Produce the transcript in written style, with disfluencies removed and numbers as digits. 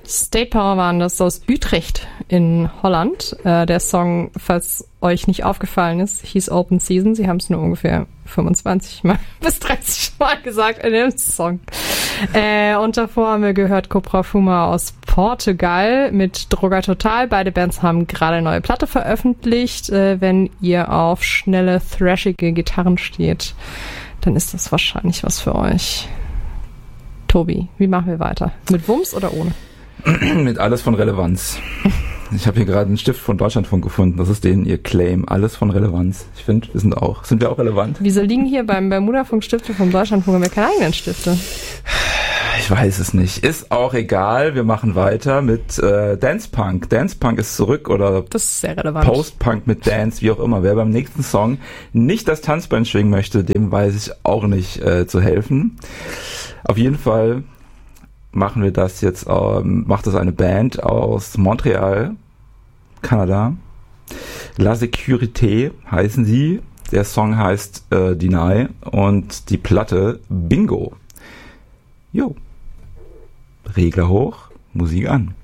State Power waren das aus Utrecht in Holland. Der Song, falls euch nicht aufgefallen ist, hieß Open Season. Sie haben es nur ungefähr 25 Mal bis 30 Mal gesagt in dem Song. Und davor haben wir gehört Cobra Fuma aus Portugal mit Droga Total. Beide Bands haben gerade eine neue Platte veröffentlicht. Wenn ihr auf schnelle, thrashige Gitarren steht, dann ist das wahrscheinlich was für euch. Tobi, wie machen wir weiter? Mit Wumms oder ohne? Mit alles von Relevanz. Ich habe hier gerade einen Stift von Deutschlandfunk gefunden. Das ist denen ihr Claim. Alles von Relevanz. Ich finde, sind wir auch relevant? Wieso liegen hier beim Bermuda-Funk Stifte vom Deutschlandfunk und wir keine eigenen Stifte? Ich weiß es nicht. Ist auch egal. Wir machen weiter mit Dance Punk. Dance Punk ist zurück oder das ist sehr relevant. Post-Punk mit Dance, wie auch immer. Wer beim nächsten Song nicht das Tanzbein schwingen möchte, dem weiß ich auch nicht zu helfen. Auf jeden Fall machen wir das jetzt, macht das eine Band aus Montreal, Kanada. La Sécurité heißen sie. Der Song heißt Deny und die Platte Bingo. Jo. Regler hoch, Musik an.